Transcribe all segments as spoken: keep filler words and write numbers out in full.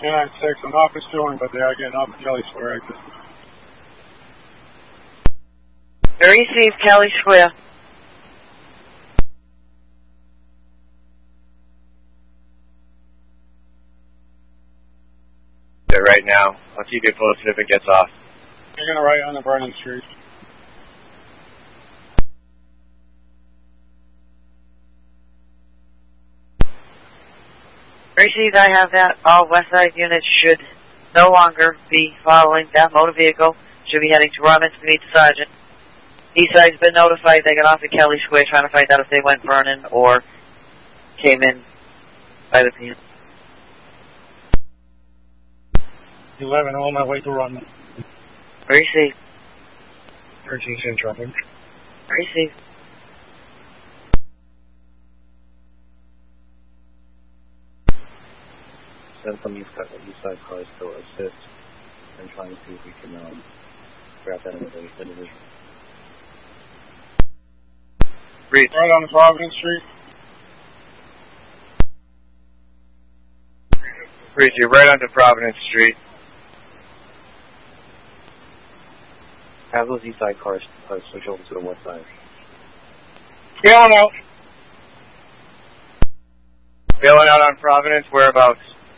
K nine six, I'm not pursuing, but they are getting off the Kelly Square exit. Receive Kelly Square. Right now. I'll keep you posted if it gets off. You're going to right on the Vernon Street. Received, I have that. All West Side units should no longer be following that motor vehicle. Should be heading to Robbins to meet the sergeant. East Side's been notified. They got off at Kelly Square trying to find out if they went Vernon or came in by the P M. eleven, I'm on my way to Rodman. Receive. thirteen in traffic. Receive. Send some East Side, East Side cars to assist and trying to see if we can um, grab that individual. Reach. Right on Providence Street. Reach, you're right onto Providence Street. Have those East Side cars uh, switch over to the West Side. Bailing out. Bailing out on Providence, whereabouts?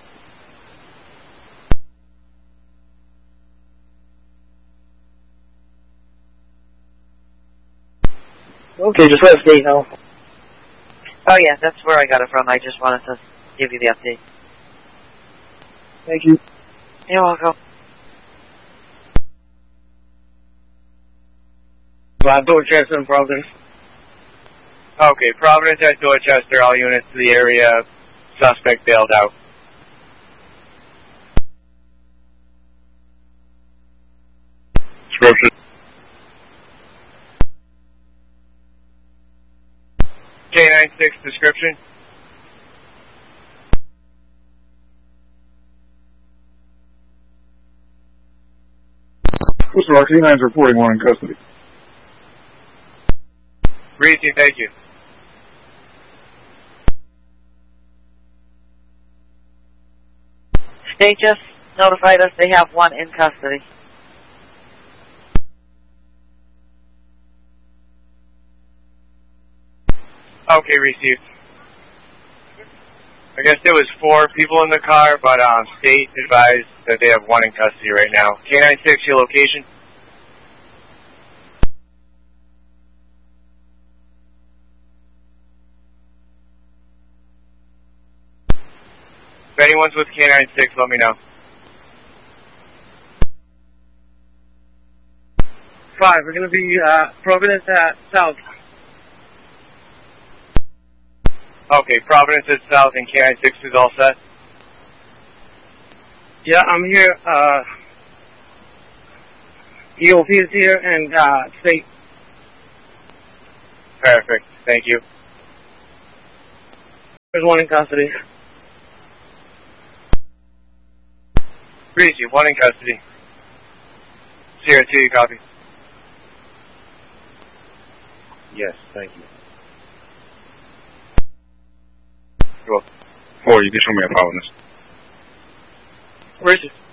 Okay, just let us know. Oh yeah, that's where I got it from. I just wanted to give you the update. Thank you. You're welcome. Glad Dorchester and Providence. Okay, Providence at Dorchester, all units to the area. Suspect bailed out. Description. K nine six description. Mister R, K nine's reporting one in custody. Reese, thank you. They just notified us they have one in custody. Okay, received. I guess there was four people in the car, but um, state advised that they have one in custody right now. K nine six, your location? If anyone's with K nine six, let me know. Five, we're going to be uh, Providence at South. Okay, Providence at South and K nine six is all set? Yeah, I'm here. Uh, E O P is here and uh, State. Perfect, thank you. There's one in custody. Reese, one in custody. Sierra two, you copy? Yes, thank you. You're welcome. Four, you can show me a Providence. Where is it?